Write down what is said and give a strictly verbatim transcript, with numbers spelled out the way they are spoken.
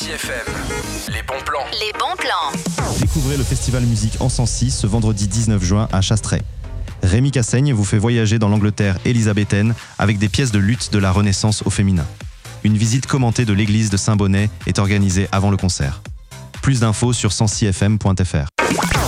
Sancy F M, les bons plans. Les bons plans. Découvrez le festival musique en Sancy ce vendredi dix-neuf juin à Chastret. Rémi Cassaigne vous fait voyager dans l'Angleterre élisabéthaine avec des pièces de lutte de la Renaissance au féminin. Une visite commentée de l'église de Saint-Bonnet est organisée avant le concert. Plus d'infos sur sancy f m point f r.